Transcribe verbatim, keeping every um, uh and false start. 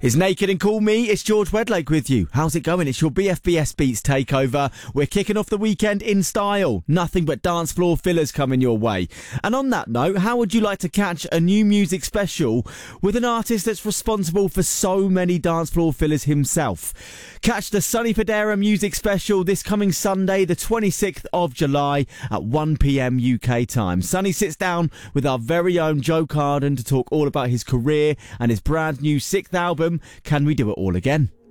It's Naked and Call Me, it's George Wedlake with you. How's it going? It's your B F B S Beats takeover. We're kicking off the weekend in style. Nothing but dance floor fillers coming your way. And on that note, how would you like to catch a new music special with an artist that's responsible for so many dance floor fillers himself? Catch the Sonny Fodera music special this coming Sunday, the twenty-sixth of July at one p m U K time. Sonny sits down with our very own Joe Carden to talk all about his career and his brand new sixth album, Can We Do It All Again?